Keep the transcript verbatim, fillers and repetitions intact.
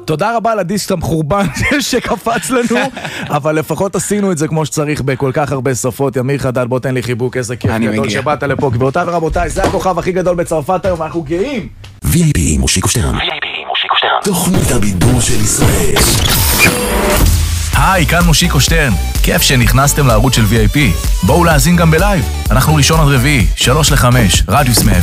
תודה רבה על הדיסק המחורבן שקפץ לנו, אבל לפחות עשינו את זה כמו שצריך בכל כך הרבה שפות. ימיר חדד, בוא תן לי חיבוק, איזה כיף גדול שבאת לפה. גבירותיי ורבותיי, זה הכוכב הכי גדול בצרפת היום, אנחנו גאים. וי איי פי מושיקו שטרן. וי איי פי מושיקו שטרן. תוכנית הבידור של ישראל. היי, כאן מושיקו שטרן. כיף שנכנסתם לערוץ של וי איי פי. בואו להאזין גם בלייב. אנחנו ראשון עד רביעי, שלוש לחמש, רדיוס מאה